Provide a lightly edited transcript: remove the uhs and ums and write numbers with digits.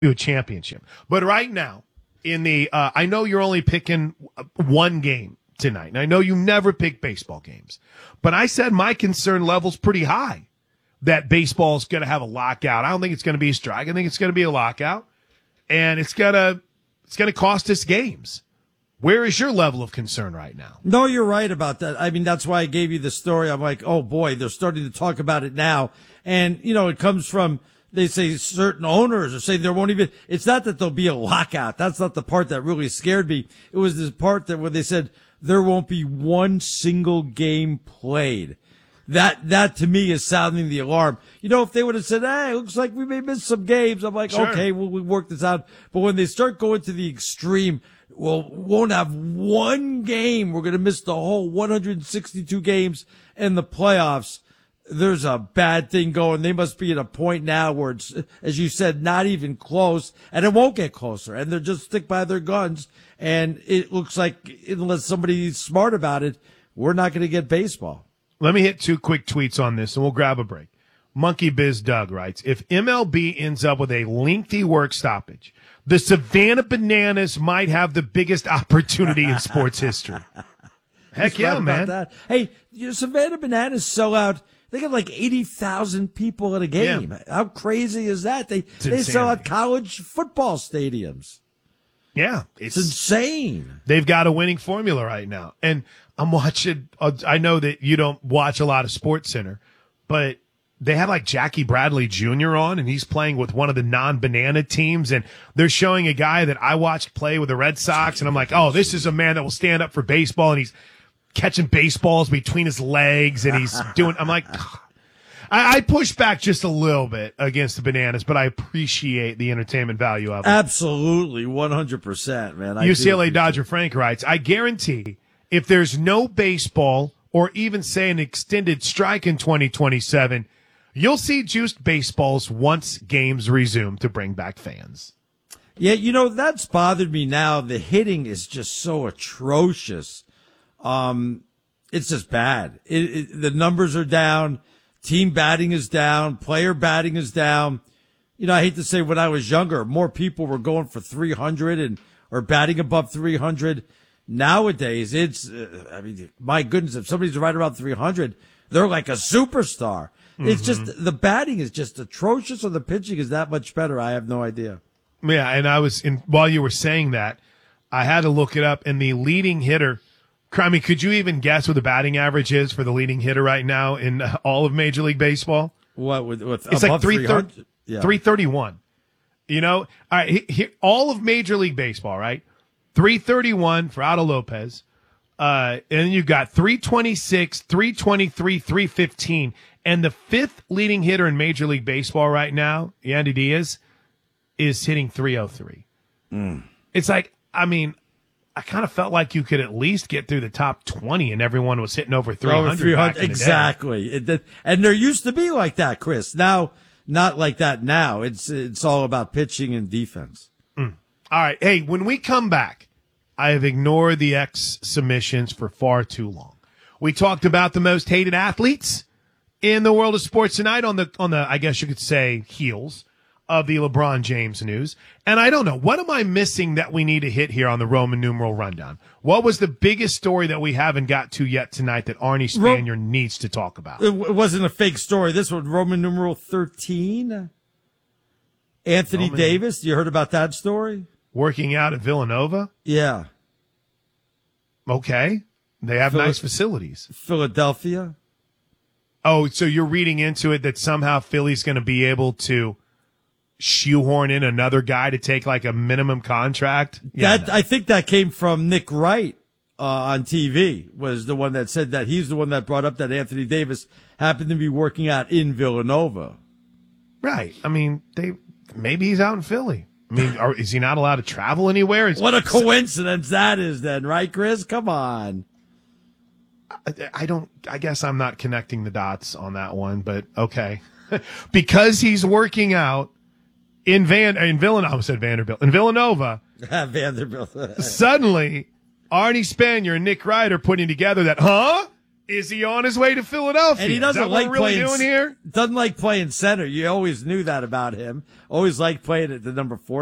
a championship. But right now, in the I know you're only picking one game tonight, and I know you never pick baseball games, but I said my concern level's pretty high that baseball's going to have a lockout. I don't think it's going to be a strike. I think it's going to be a lockout, and it's going to cost us games. Where is your level of concern right now? No, you're right about that. I mean, that's why I gave you the story. I'm like, oh boy, they're starting to talk about it now. And, it comes from, they say certain owners are saying there won't even, it's not that there'll be a lockout. That's not the part that really scared me. It was this part that where they said there won't be one single game played. That to me is sounding the alarm. If they would have said, hey, it looks like we may miss some games, I'm like, sure. Okay, we'll work this out. But when they start going to the extreme, won't have one game. We're going to miss the whole 162 games in the playoffs. There's a bad thing going. They must be at a point now where it's, as you said, not even close, and it won't get closer. And they'll just stick by their guns. And it looks like, unless somebody's smart about it, we're not going to get baseball. Let me hit two quick tweets on this, and we'll grab a break. Monkey Biz Doug writes, if MLB ends up with a lengthy work stoppage, the Savannah Bananas might have the biggest opportunity in sports history. Heck yeah, man. That. Hey, Savannah Bananas sell out. They got like 80,000 people at a game. Yeah. How crazy is that? They sell out college football stadiums. Yeah. It's insane. They've got a winning formula right now. And I'm watching, I know that you don't watch a lot of SportsCenter, but they had like Jackie Bradley Jr. on, and he's playing with one of the non-banana teams, and they're showing a guy that I watched play with the Red Sox, and I'm like, oh, this is a man that will stand up for baseball, and he's catching baseballs between his legs, and he's doing, I'm like, I push back just a little bit against the Bananas, but I appreciate the entertainment value of it. Absolutely, 100%, man. UCLA Dodger Frank writes, I guarantee if there's no baseball or even, say, an extended strike in 2027, you'll see juiced baseballs once games resume to bring back fans. Yeah, that's bothered me now. The hitting is just so atrocious. It's just bad. The numbers are down. Team batting is down. Player batting is down. I hate to say when I was younger, more people were going for 300 or batting above 300. Nowadays, it's, my goodness, if somebody's right around 300, they're like a superstar. It's just, the batting is just atrocious, or the pitching is that much better. I have no idea. Yeah, and while you were saying that, I had to look it up, and the leading hitter, could you even guess what the batting average is for the leading hitter right now in all of Major League Baseball? What, with it's like 331. All right, all of Major League Baseball, right? 331 for Otto Lopez. And then you've got 326, 323, 315. And the fifth leading hitter in Major League Baseball right now, Yandy Diaz, is hitting 303. It's like, I kind of felt like you could at least get through the top 20 and everyone was hitting over 300. Exactly. And there used to be like that, Chris. Now, not like that now. It's all about pitching and defense. All right. Hey, when we come back, I have ignored the X submissions for far too long. We talked about the most hated athletes in the world of sports tonight on the, I guess you could say, heels of the LeBron James news. And I don't know, what am I missing that we need to hit here on the Roman numeral rundown? What was the biggest story that we haven't got to yet tonight that Arnie Spanier needs to talk about? It wasn't a fake story. This was Roman numeral 13. Anthony Davis. You heard about that story? Working out at Villanova? Yeah. Okay. They have nice facilities. Philadelphia. Oh, so you're reading into it that somehow Philly's going to be able to shoehorn in another guy to take like a minimum contract? Yeah, I think that came from Nick Wright on TV, was the one that said that. He's the one that brought up that Anthony Davis happened to be working out in Villanova. Right. Maybe he's out in Philly. Is he not allowed to travel anywhere? What a coincidence that is then, right, Chris? Come on. I guess I'm not connecting the dots on that one, but okay. Because he's working out in Villanova, I said Vanderbilt, in Villanova. Vanderbilt. Suddenly, Arnie Spanier and Nick Wright are putting together that, Is he on his way to Philadelphia? And he doesn't Is that what like we're really playing. doing here? Doesn't like playing center. You always knew that about him. Always liked playing at the number 4